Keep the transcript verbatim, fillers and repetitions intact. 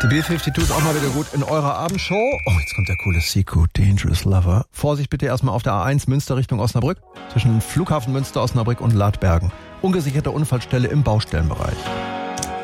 Die B zweiundfünfzig ist auch mal wieder gut in eurer Abendshow. Oh, jetzt kommt der coole Seco, Dangerous Lover. Vorsicht bitte erstmal auf der A eins Münster Richtung Osnabrück. Zwischen Flughafen Münster, Osnabrück und Ladbergen. Ungesicherte Unfallstelle im Baustellenbereich.